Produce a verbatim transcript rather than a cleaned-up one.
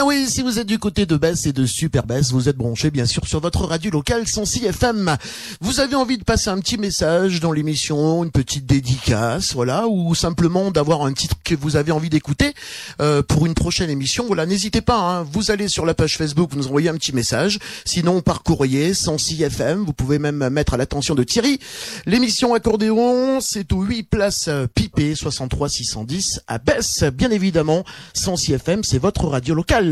bien oui, si vous êtes du côté de Besse et de Super Besse, vous êtes branché bien sûr sur votre radio locale cent six F M. Vous avez envie de passer un petit message dans l'émission, une petite dédicace, voilà, ou simplement d'avoir un titre que vous avez envie d'écouter euh, pour une prochaine émission, voilà, n'hésitez pas, hein, vous allez sur la page Facebook, vous nous envoyez un petit message, sinon par courrier cent six F M, vous pouvez même mettre à l'attention de Thierry. L'émission Accordéon, c'est au huit place Pipé, soixante-trois six cent dix à Besse, bien évidemment, cent six F M, c'est votre radio locale.